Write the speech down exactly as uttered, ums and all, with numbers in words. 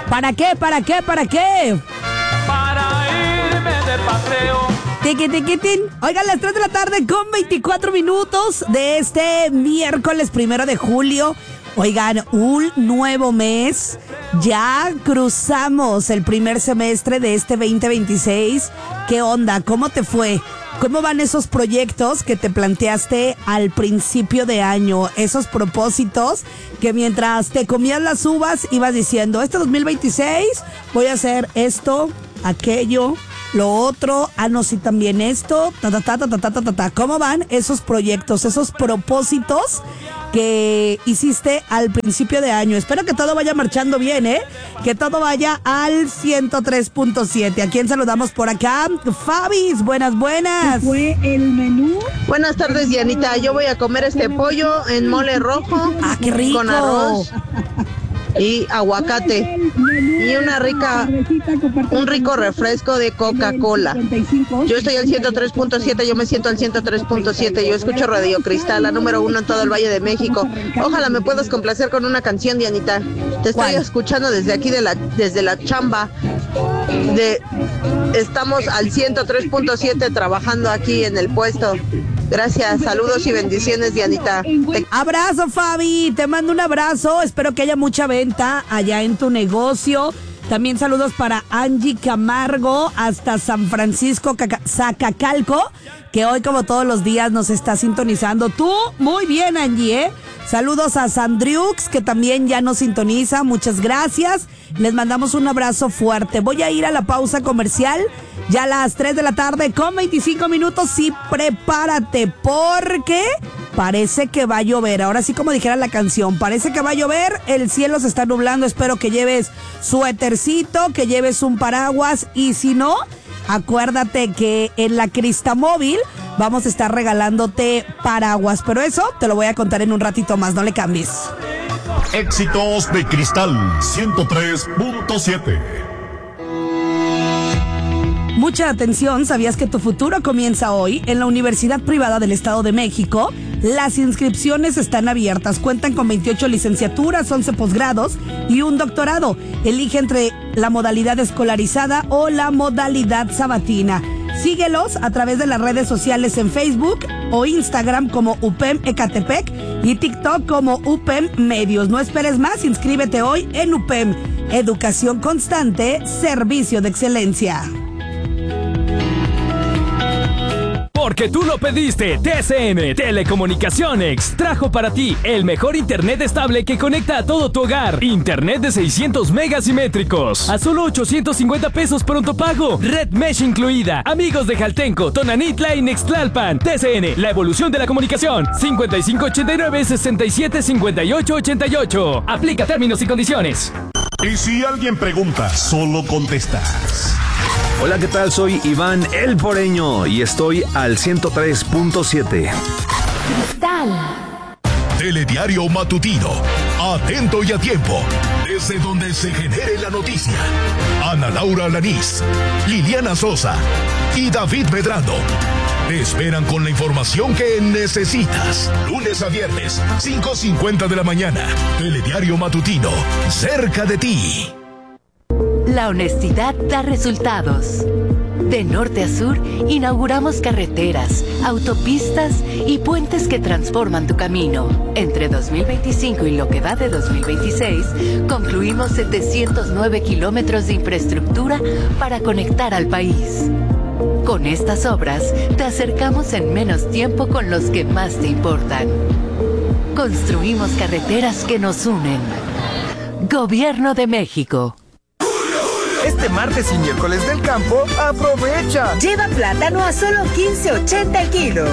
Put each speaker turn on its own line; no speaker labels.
¿Para qué? ¿Para qué? ¿Para qué?
Para irme de paseo.
Tiqui, tiqui, tin. Oigan, las tres de la tarde con veinticuatro minutos de este miércoles primero de julio. Oigan, un nuevo mes. Ya cruzamos el primer semestre de este veinte veintiséis. ¿Qué onda? ¿Cómo te fue? ¿Cómo van esos proyectos que te planteaste al principio de año? Esos propósitos que mientras te comías las uvas ibas diciendo, este dos mil veintiséis voy a hacer esto, aquello, lo otro, ah no, sí también esto, ta ta ta ta ta ta ta ta. ¿Cómo van esos proyectos, esos propósitos que hiciste al principio de año? Espero que todo vaya marchando bien, ¿eh? Que todo vaya al ciento tres punto siete. ¿A quién saludamos por acá? Fabis, buenas, buenas.
¿Qué fue el menú?
Buenas tardes, Dianita. Yo voy a comer este pollo en mole rojo.
Ah, qué rico.
Con arroz y aguacate y una rica un rico refresco de Coca-Cola. Yo estoy al ciento tres punto siete, yo me siento al ciento tres punto siete. Yo escucho Radio Cristal, la número uno en todo el Valle de México. Ojalá me puedas complacer con una canción, Dianita. Te estoy
¿Cuál?
escuchando desde aquí de la desde la chamba. De estamos al ciento tres punto siete trabajando aquí en el puesto. Gracias, saludos y bendiciones, Dianita. Te...
Abrazo, Fabi, te mando un abrazo. Espero que haya mucha venta allá en tu negocio. También saludos para Angie Camargo hasta San Francisco, Caca- Zacacalco, que hoy como todos los días nos está sintonizando. Tú, muy bien, Angie, ¿eh? Saludos a Sandriux, que también ya nos sintoniza. Muchas gracias. Les mandamos un abrazo fuerte. Voy a ir a la pausa comercial. Ya a las tres de la tarde con veinticinco minutos. Y prepárate porque parece que va a llover. Ahora sí, como dijera la canción, parece que va a llover. El cielo se está nublando. Espero que lleves suétercito, que lleves un paraguas. Y si no, acuérdate que en la Cristamóvil vamos a estar regalándote paraguas. Pero eso te lo voy a contar en un ratito más. No le cambies.
Éxitos de Cristal ciento tres punto siete.
Mucha atención, ¿sabías que tu futuro comienza hoy? En la Universidad Privada del Estado de México, las inscripciones están abiertas. Cuentan con veintiocho licenciaturas, once posgrados y un doctorado. Elige entre la modalidad escolarizada o la modalidad sabatina. Síguelos a través de las redes sociales en Facebook o Instagram como U P E M Ecatepec y TikTok como U P E M Medios. No esperes más, inscríbete hoy en U P E M. Educación constante, servicio de excelencia.
Porque tú lo pediste, T C M Telecomunicaciones trajo para ti el mejor internet estable que conecta a todo tu hogar. Internet de seiscientos megas simétricos a solo ochocientos cincuenta pesos pronto pago. Red Mesh incluida. Amigos de Jaltenco, Tonanitla y Nextlalpan. T C N, la evolución de la comunicación. cincuenta y cinco ochenta y nueve sesenta y siete cincuenta y ocho ochenta y ocho. Aplica términos y condiciones.
Y si alguien pregunta, solo contestas.
Hola, ¿qué tal? Soy Iván El Poreño y estoy al ciento tres punto siete.
Cristal.
Telediario matutino. Atento y a tiempo. Desde donde se genere la noticia. Ana Laura Alanís, Liliana Sosa y David Medrano. Te esperan con la información que necesitas. Lunes a viernes, cinco cincuenta de la mañana. Telediario matutino. Cerca de ti.
La honestidad da resultados. De norte a sur, inauguramos carreteras, autopistas y puentes que transforman tu camino. Entre dos mil veinticinco y lo que va de dos mil veintiséis, concluimos setecientos nueve kilómetros de infraestructura para conectar al país. Con estas obras, te acercamos en menos tiempo con los que más te importan. Construimos carreteras que nos unen. Gobierno de México.
Este martes y miércoles del campo, aprovecha.
Lleva plátano a solo quince ochenta el kilo.